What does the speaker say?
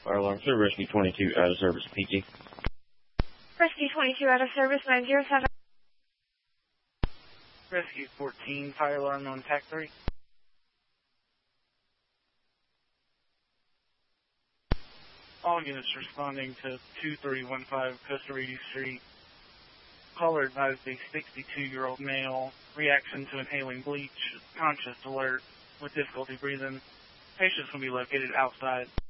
Fire alarm, sir. Rescue 22 out of service, PG. Rescue 22 out of service, 907. Rescue 14, fire alarm on TAC 3. All units responding to 2315 Costa Rica Street. Caller advised a 62-year-old male, reaction to inhaling bleach, conscious alert, with difficulty breathing. Patients will be located outside.